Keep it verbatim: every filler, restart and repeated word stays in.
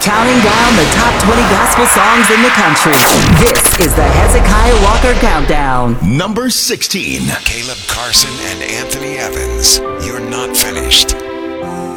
Counting down the top twenty gospel songs in the country. This is the Hezekiah Walker Countdown. Number sixteen. Caleb Carson and Anthony Evans. You're not finished.